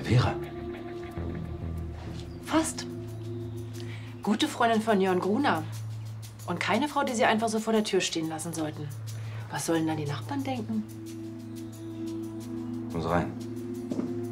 Vera? Fast. Gute Freundin von Jörn Gruner. Und keine Frau, die sie einfach so vor der Tür stehen lassen sollten. Was sollen dann die Nachbarn denken? Komm rein.